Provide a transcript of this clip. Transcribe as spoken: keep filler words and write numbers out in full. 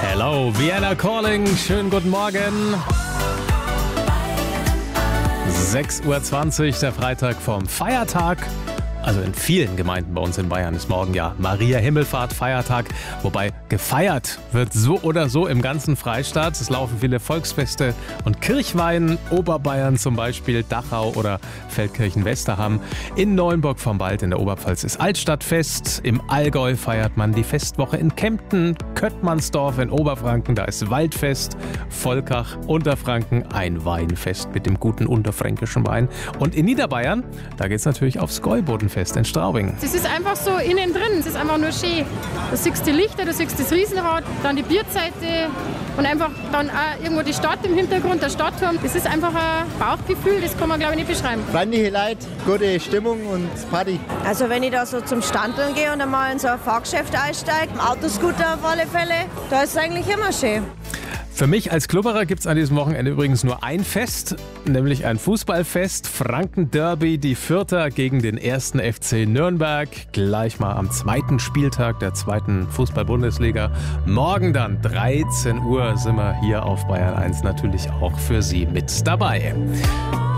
Hello, Vienna Calling. Schönen guten Morgen. sechs Uhr zwanzig, der Freitag vom Feiertag. Also in vielen Gemeinden bei uns in Bayern ist morgen ja Maria Himmelfahrt Feiertag. Wobei gefeiert wird so oder so im ganzen Freistaat. Es laufen viele Volksfeste und Kirchweihen. Oberbayern zum Beispiel, Dachau oder Feldkirchen-Westerham. In Neuenburg vom Wald in der Oberpfalz ist Altstadtfest. Im Allgäu feiert man die Festwoche in Kempten. Köttmannsdorf in Oberfranken, da ist Waldfest. Volkach, Unterfranken, ein Weinfest mit dem guten unterfränkischen Wein. Und in Niederbayern, da geht es natürlich aufs Gäubodenfest in Straubing. Das ist einfach so innen drin, es ist einfach nur schön. Da siehst du die Lichter, da siehst du das Riesenrad, dann die Bierzeite und einfach dann auch irgendwo die Stadt im Hintergrund, der Stadtturm. Das ist einfach ein Bauchgefühl, das kann man glaube ich nicht beschreiben. Freundliche Leute, gute Stimmung und Party. Also wenn ich da so zum Standeln gehe und einmal in so ein Fahrgeschäft einsteige, im Autoscooter auf alle Fälle, da ist es eigentlich immer schön. Für mich als Klubberer gibt es an diesem Wochenende übrigens nur ein Fest, nämlich ein Fußballfest. Franken-Derby, die Vierter gegen den ersten F C Nürnberg. Gleich mal am zweiten Spieltag der zweiten Fußball-Bundesliga. Morgen dann dreizehn Uhr sind wir hier auf Bayern eins natürlich auch für Sie mit dabei.